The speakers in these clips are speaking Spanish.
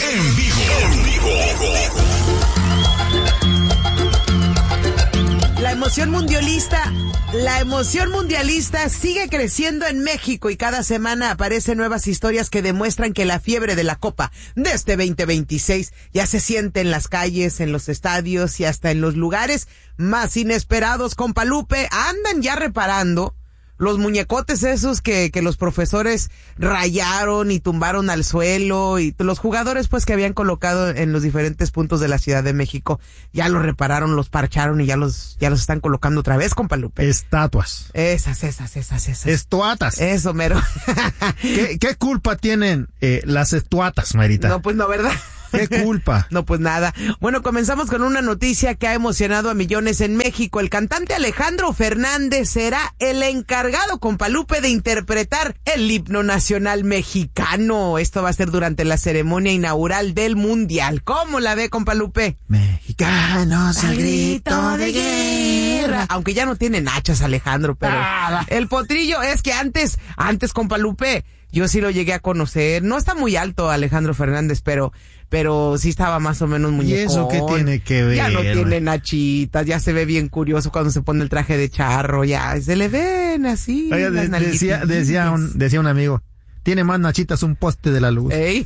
en vivo. La emoción mundialista sigue creciendo en México y cada semana aparecen nuevas historias que demuestran que la fiebre de la Copa de este 2026 ya se siente en las calles, en los estadios y hasta en los lugares más inesperados. Compa Lupe, andan ya reparando los muñecotes esos que los profesores rayaron y tumbaron al suelo, y los jugadores pues que habían colocado en los diferentes puntos de la Ciudad de México, ya los repararon, los parcharon y ya los están colocando otra vez, compa Lupe. Estatuas. Esas. Estuatas. Eso, mero. ¿Qué culpa tienen las estuatas, Marita? No, pues no, ¿verdad? ¿Qué culpa? No, pues nada. Bueno, comenzamos con una noticia que ha emocionado a millones en México. El cantante Alejandro Fernández será el encargado, compa Lupe, de interpretar el himno nacional mexicano. Esto va a ser durante la ceremonia inaugural del Mundial. ¿Cómo la ve, compa Lupe? Mexicanos al grito de guerra. Aunque ya no tiene nachas, Alejandro, pero el potrillo es que antes, compa Lupe, yo sí lo llegué a conocer. No está muy alto Alejandro Fernández, pero sí estaba más o menos muñecón. ¿Y eso qué tiene que ver? Ya no tiene nachitas, ya se ve bien curioso cuando se pone el traje de charro, ya se le ven así. Oye, decía un amigo, tiene más nachitas un poste de la luz. ¿Ey?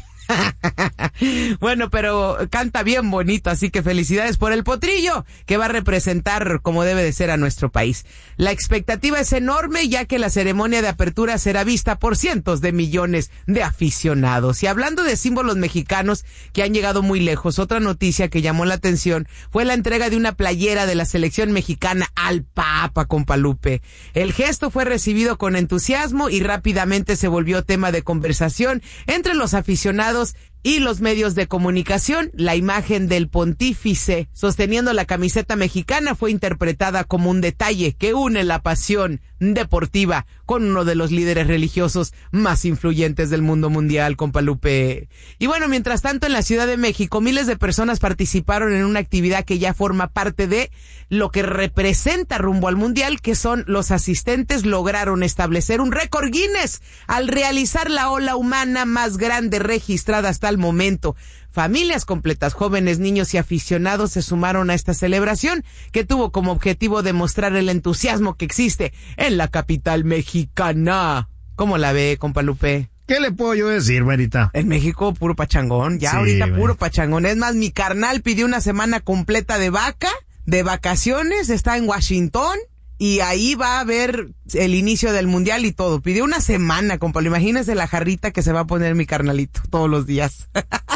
Bueno, pero canta bien bonito, así que felicidades por el potrillo, que va a representar como debe de ser a nuestro país. La expectativa es enorme, ya que la ceremonia de apertura será vista por cientos de millones de aficionados. Y hablando de símbolos mexicanos que han llegado muy lejos, otra noticia que llamó la atención fue la entrega de una playera de la selección mexicana al Papa, compa Lupe. El gesto fue recibido con entusiasmo y rápidamente se volvió tema de conversación entre los aficionados y los medios de comunicación. La imagen del pontífice sosteniendo la camiseta mexicana fue interpretada como un detalle que une la pasión deportiva con uno de los líderes religiosos más influyentes del mundo mundial, compa Lupe. Y bueno, mientras tanto, en la Ciudad de México, miles de personas participaron en una actividad que ya forma parte de lo que representa rumbo al mundial, que son los asistentes lograron establecer un récord Guinness al realizar la ola humana más grande registrada hasta el momento. Familias completas, jóvenes, niños y aficionados se sumaron a esta celebración que tuvo como objetivo demostrar el entusiasmo que existe en la capital mexicana. ¿Cómo la ve, compa Lupe? ¿Qué le puedo yo decir, Marita? En México, puro pachangón. Ya sí, ahorita puro pachangón. Es más, mi carnal pidió una semana completa de vacaciones, está en Washington. Y ahí va a haber el inicio del mundial y todo. Pidió una semana, compa. Imagínese la jarrita que se va a poner mi carnalito todos los días.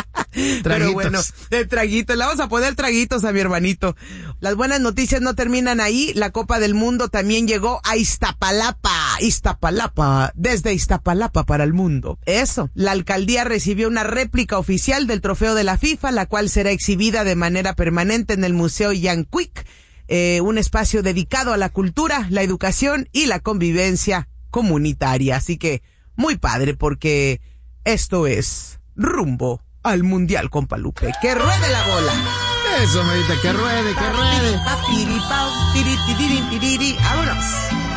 Pero bueno, de traguitos. Le vamos a poner traguitos a mi hermanito. Las buenas noticias no terminan ahí. La Copa del Mundo también llegó a Iztapalapa, desde Iztapalapa para el mundo. Eso, la alcaldía recibió una réplica oficial del trofeo de la FIFA, la cual será exhibida de manera permanente en el Museo Yanquic. Un espacio dedicado a la cultura, la educación y la convivencia comunitaria. Así que muy padre, porque esto es rumbo al Mundial, compa Lupe. ¡Que ruede la bola! Eso, Marita, que ruede. ¡Vámonos!